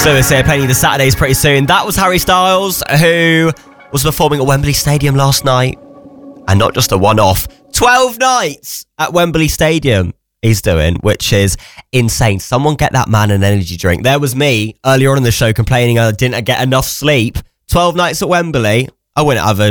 Chris Lewis here, playing you the Saturdays pretty soon. That was Harry Styles, who was performing at Wembley Stadium last night. And not just a one-off, 12 nights at Wembley Stadium he's doing, which is insane. Someone get that man an energy drink. There was me earlier on in the show complaining I didn't get enough sleep. 12 nights at Wembley. I wouldn't have